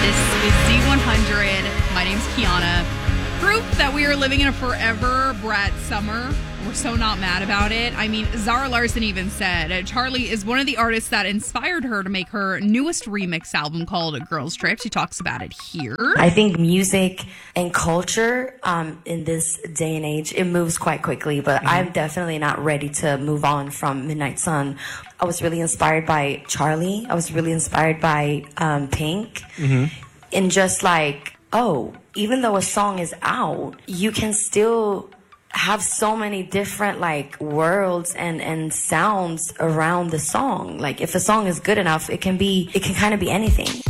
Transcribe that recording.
This is Z100. My name's Kiana. Proof that we are living in a forever Brat summer. We're so not mad about it. I mean, Zara Larsson even said Charlie is one of the artists that inspired her to make her newest remix album called Girls Trip. She talks about it here. I think music and culture in this day and age, it moves quite quickly, but I'm definitely not ready to move on from Midnight Sun. I was really inspired by Charlie. I was really inspired by Pink. And just like, even though a song is out, you can still have so many different like worlds and sounds around the song. Like if a song is good enough, it can kind of be anything.